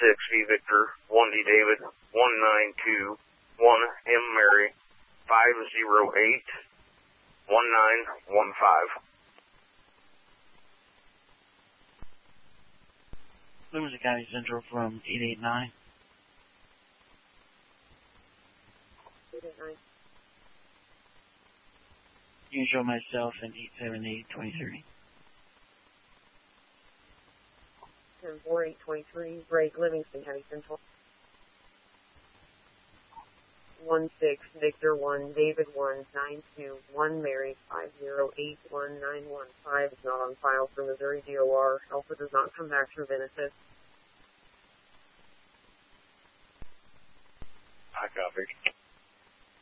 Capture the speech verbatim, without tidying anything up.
six V Victor, one D David, one nine two, one M Mary, five zero eight, one nine one five. Lumen County Central from eight eight nine. eight eight nine. You can show myself in eight seven eight two three. ten four eight two three, Break Livingston County Central. one six Victor one David one nine two one Mary five zero eight one nine one five is not on file for Missouri D O R. Alpha does not come back through Genesis. I copy.